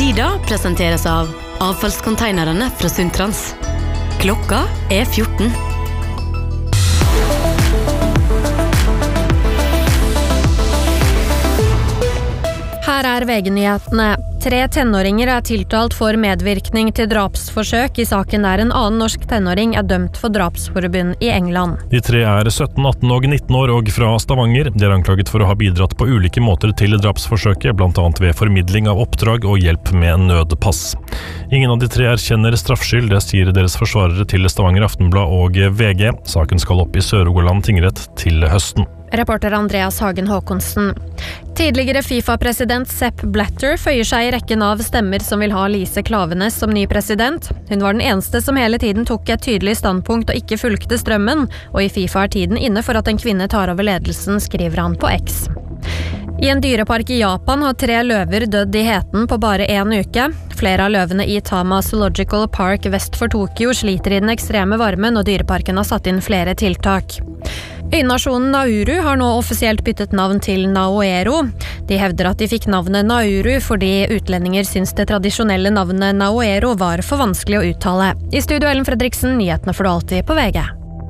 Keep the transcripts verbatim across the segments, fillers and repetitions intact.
Tida presenteres av avfallskonteinerne fra Sundtrans. Klokka er fjorten. Her er V G-nyhetene. Tre tenåringer er tiltalt for medvirkning til drapsforsøk i saken der en annen norsk tenåring er dømt for drapsforbund i England. De tre er sytten, atten og nitten år og fra Stavanger. De er anklaget for å ha bidratt på ulike måter til drapsforsøket, blant annet ved formidling av oppdrag og hjelp med nødpass. Ingen av de tre erkjenner straffskyld, det sier deres forsvarere til Stavanger Aftenblad og V G. Saken skal opp i Sør-Rogaland tingrett til høsten. Reporter Andreas Hagen Håkonsen. Tidligere FIFA-president Sepp Blatter føyer seg i rekken av stemmer som vil ha Lise Klaveness som ny president. Hun var den eneste som hele tiden tok et tydelig standpunkt og ikke fulgte strømmen, og i FIFA er tiden inne for at en kvinne tar over ledelsen, skriver han på X. I en dyrepark i Japan har tre løver dødd i heten på bare en uke. Flere av løvene i Tama Zoological Park vest for Tokyo sliter i den ekstreme varmen, og dyreparken har satt inn flere tiltak. Øynasjonen Nauru har nå offisielt byttet navn til Naoero. De hevder at de fikk navnet Nauru fordi utlendinger syns det tradisjonelle navnet Naoero var for vanskelig å uttale. I studio Ellen Fredriksen, nyhetene får du alltid på V G.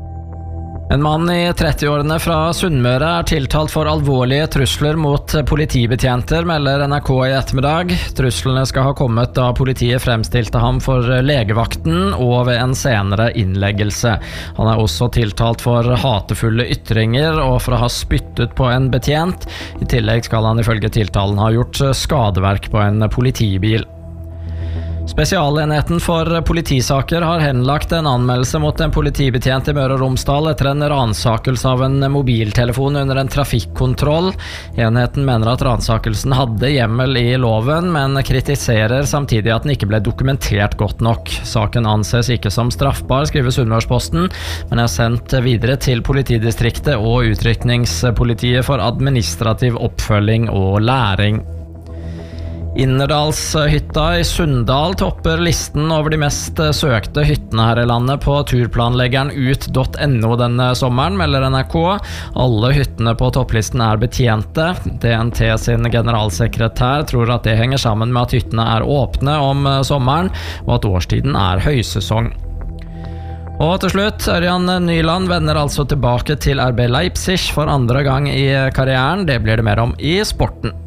En mann i trettiårene fra Sunnmøre er tiltalt for alvorlige trusler mot politibetjenter, melder N R K i ettermiddag. Truslene skal ha kommet da politiet fremstilte ham for legevakten og ved en senere innleggelse. Han er også tiltalt for hatefulle ytringer og for å ha spyttet på en betjent. I tillegg skal han ifølge tiltalen ha gjort skadeverk på en politibil. Spesialenheten for politisaker har henlagt en anmeldelse mot en politibetjent i Møre og Romsdal etter en ransakelse av en mobiltelefon under en trafikkontroll. Enheten mener at ransakelsen hadde hjemmel i loven, men kritiserer samtidig at den ikke ble dokumentert godt nok. Saken anses ikke som straffbar, skriver Sunnmørsposten, men er sendt videre til politidistriktet og utrykningspolitiet for administrativ oppfølging og læring. Innerdalshytta i Sunndal topper listen over de mest søkte hyttene her i landet på turplanleggeren ut punktum no denne sommeren, melder N R K. Alle hyttene på topplisten er betjente. D N T sin generalsekretær tror at det henger sammen med at hyttene er åpne om sommeren, og at årstiden er høysesong. Og til slutt, Ørjan Nyland vender altså tilbake til R B Leipzig for andre gang i karrieren. Det blir det mer om i sporten.